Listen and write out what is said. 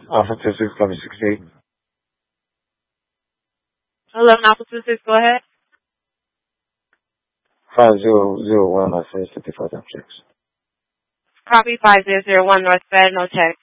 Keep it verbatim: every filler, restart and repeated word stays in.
Alpha two six, copy six eight. Hello, Alpha two six, go ahead. five zero zero one, Las Vegas, fifty-five times six. Copy five zero zero one North Bed, no check.